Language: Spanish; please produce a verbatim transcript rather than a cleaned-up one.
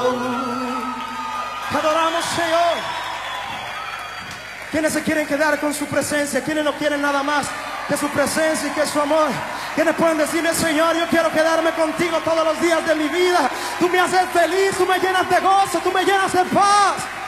Te adoramos, Señor. ¿Quiénes se quieren quedar con su presencia? ¿Quiénes no quieren nada más que su presencia y que su amor? ¿Quiénes pueden decirle, Señor, yo quiero quedarme contigo todos los días de mi vida? Tú me haces feliz, tú me llenas de gozo, tú me llenas de paz.